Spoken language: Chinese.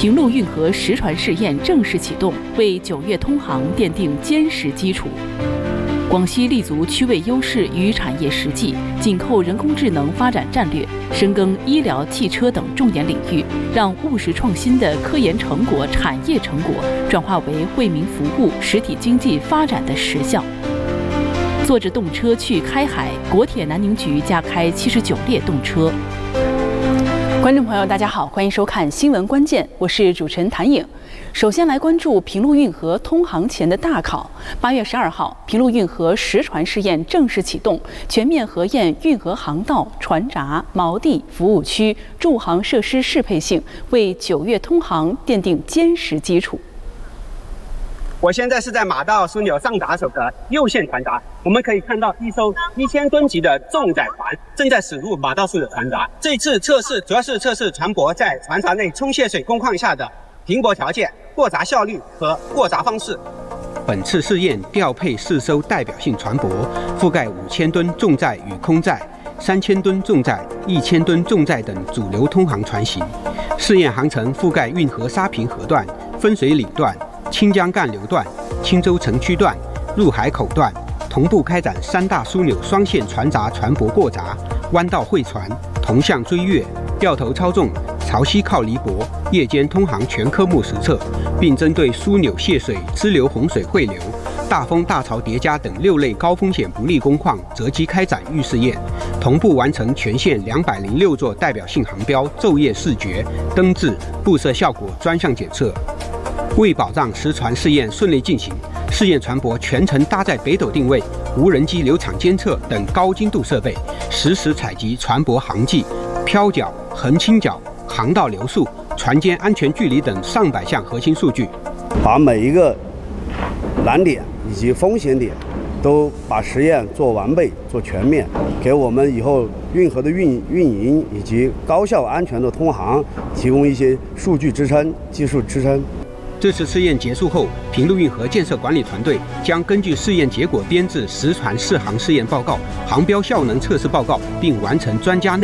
平陆运河实船试验正式启动，为9月通航奠定坚实基础。广西立足区位优势与产业实际，紧扣人工智能发展战略，深耕医疗、汽车等重点领域，让务实创新的科研成果、产业成果转化为为民服务、实体经济发展的实效。坐着动车去开海，国铁南宁局加开79列动车。观众朋友，大家好，欢迎收看《新闻关键》，我是主持人谭颖。首先来关注平陆运河通航前的大考。8月12号，平陆运河实船试验正式启动，全面核验运河航道、船闸、锚地、服务区、驻航设施适配性，为9月通航奠定坚实基础。 我现在是在马道枢纽上闸手的右线船闸，我们可以看到一艘1000吨级的重载船正在驶入马道枢纽船闸。这次测试主要是测试船舶在船闸内冲泄水工况下的停泊条件、过闸效率和过闸方式。 本次试验调配4艘代表性船舶，覆盖5000吨重载与空载、3000吨重载、1000吨重载等主流通航船型。试验航程覆盖运河沙坪河段、分水岭段、清江干流段、青州城区段、入海口段，同步开展3大枢纽双线船闸船舶过闸、弯道会船、同向追月、掉头操纵、潮汐靠离泊、夜间通航全科目实测，并针对枢纽泄水、支流洪水汇流、大风大潮叠加等6类高风险不利工况择机开展预试验，同步完成全线206座代表性航标昼夜视觉、灯质、布设效果专项检测。为保障实船试验顺利进行，试验船舶全程搭载北斗定位、无人机流场监测等高精度设备，实时采集船舶航迹、漂角、横倾角、航道流速、船间安全距离等上百项核心数据， 把每一个难点以及风险点都把实验做完备、做全面，给我们以后运河的运营以及高效安全的通航提供一些数据支撑、技术支撑。 这次试验结束后，平陆运河建设管理团队将根据试验结果编制实船试航试验报告、航标效能测试报告，并完成专家